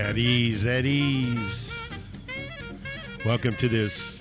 At ease. Welcome to this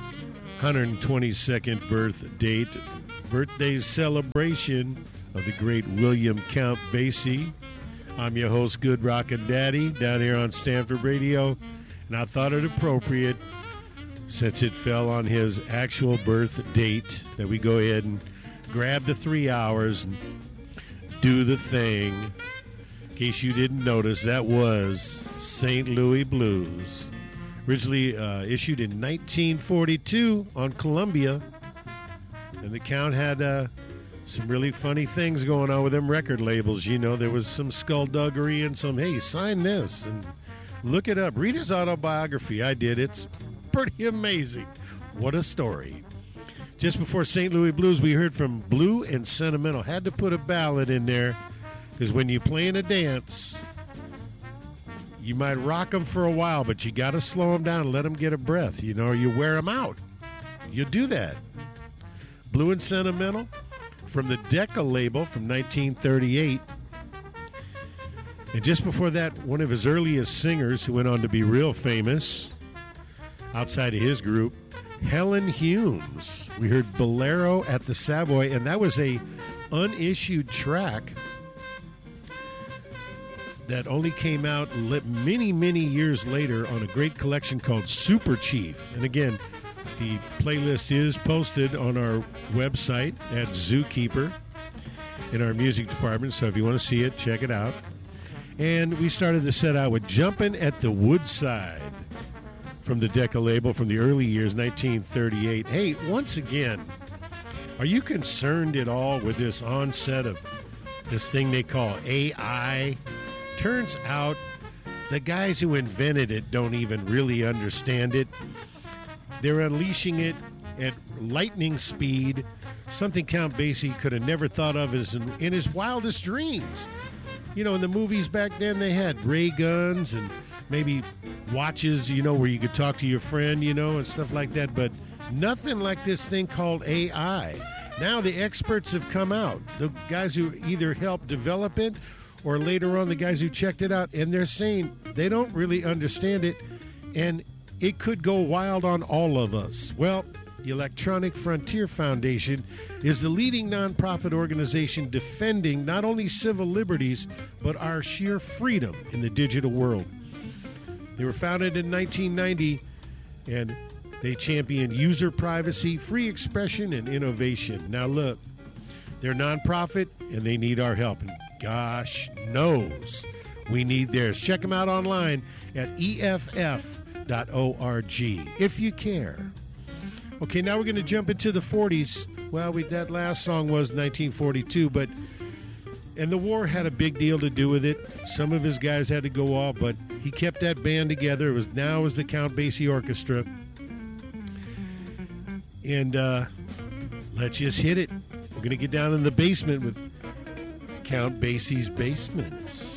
122nd birthday celebration of the great William Count Basie. I'm your host, Good Rockin' Daddy, down here on Stanford Radio, and I thought it appropriate, since it fell on his actual birth date, that we go ahead and grab the 3 hours and do the thing. In case you didn't notice, that was St. Louis Blues. Originally issued in 1942 on Columbia. And the Count had some really funny things going on with them record labels. You know, there was some skullduggery and some, hey, sign this and look it up. Read his autobiography. I did. It's pretty amazing. What a story. Just before St. Louis Blues, we heard from Blue and Sentimental. Had to put a ballad in there because when you play in a dance, you might rock them for a while, but you got to slow them down and let them get a breath, you know, or you wear them out. You do that. Blue and Sentimental from the Decca label from 1938. And just before that, one of his earliest singers who went on to be real famous outside of his group, Helen Humes. We heard Bolero at the Savoy, and that was a unissued track that only came out many, many years later on a great collection called Super Chief. And again, the playlist is posted on our website at Zookeeper in our music department, so if you want to see it, check it out. And we started the set out with Jumpin' at the Woodside from the Decca label from the early years, 1938. Hey, once again, are you concerned at all with this onset of this thing they call AI? Turns out the guys who invented it don't even really understand it. They're unleashing it at lightning speed, something Count Basie could have never thought of as in his wildest dreams. You know, in the movies back then, they had ray guns and maybe watches, you know, where you could talk to your friend, you know, and stuff like that, but nothing like this thing called AI. Now the experts have come out, the guys who either helped develop it or later on the guys who checked it out, and they're saying they don't really understand it, and it could go wild on all of us. Well, the Electronic Frontier Foundation is the leading nonprofit organization defending not only civil liberties, but our sheer freedom in the digital world. They were founded in 1990, and they champion user privacy, free expression, and innovation. Now look, they're nonprofit, and they need our help. And gosh knows we need theirs. Check them out online at EFF.org if you care. Okay, now we're going to jump into the 40s. Well, that last song was 1942, and the war had a big deal to do with it. Some of his guys had to go off, but he kept that band together. It was the Count Basie Orchestra. And let's just hit it. We're going to get down in the basement with Count Basie's Basements.